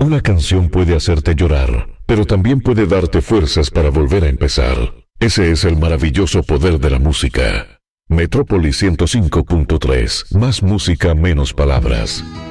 Una canción puede hacerte llorar, pero también puede darte fuerzas para volver a empezar. Ese es el maravilloso poder de la música. Metrópolis 105.3. Más música, menos palabras.